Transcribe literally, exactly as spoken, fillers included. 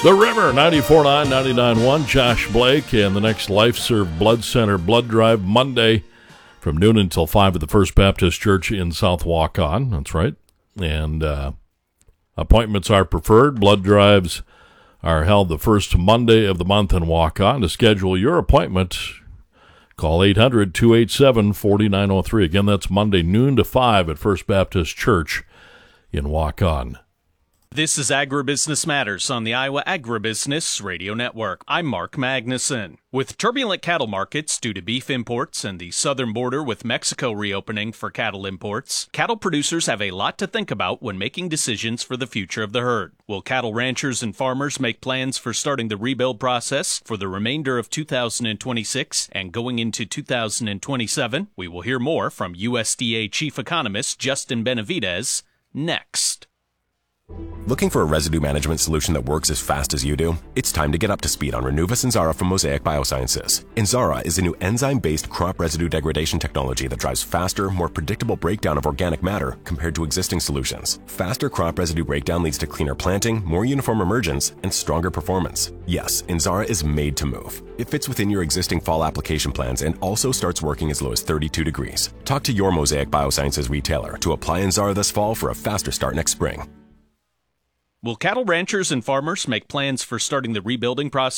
The River, ninety-four point nine, ninety-nine point one, Josh Blake, and the next LifeServe Blood Center blood drive Monday from noon until five at the First Baptist Church in South Waukon. That's right. And uh, appointments are preferred. Blood drives are held the first Monday of the month in Waukon. To schedule your appointment, call eight hundred, two eight seven, four nine zero three. Again, that's Monday noon to five at First Baptist Church in Waukon. This is Agribusiness Matters on the Iowa Agribusiness Radio Network. I'm Mark Magnuson. With turbulent cattle markets due to beef imports and the southern border with Mexico reopening for cattle imports, cattle producers have a lot to think about when making decisions for the future of the herd. Will cattle ranchers and farmers make plans for starting the rebuild process for the remainder of two thousand twenty-six and going into two thousand twenty-seven? We will hear more from U S D A Chief Economist Justin Benavidez next. Looking for a residue management solution that works as fast as you do? It's time to get up to speed on Renuvus Inzara from Mosaic Biosciences. Inzara is a new enzyme-based crop residue degradation technology that drives faster, more predictable breakdown of organic matter compared to existing solutions. Faster crop residue breakdown leads to cleaner planting, more uniform emergence, and stronger performance. Yes, Inzara is made to move. It fits within your existing fall application plans and also starts working as low as thirty-two degrees. Talk to your Mosaic Biosciences retailer to apply Inzara this fall for a faster start next spring. Will cattle ranchers and farmers make plans for starting the rebuilding process